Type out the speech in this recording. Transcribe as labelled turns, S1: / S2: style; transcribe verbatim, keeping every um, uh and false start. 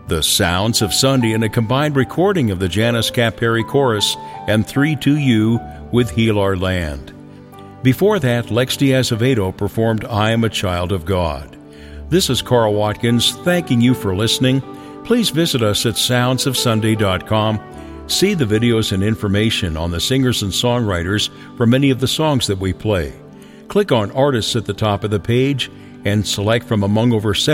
S1: The Sounds of Sunday, in a combined recording of the Janice Cap Perry Chorus and three two U with Heal Our Land. Before that, Lex de Azevedo performed I Am a Child of God. This is Carl Watkins, thanking you for listening. Please visit us at sounds of sunday dot com. See the videos and information on the singers and songwriters for many of the songs that we play. Click on Artists at the top of the page and select from among over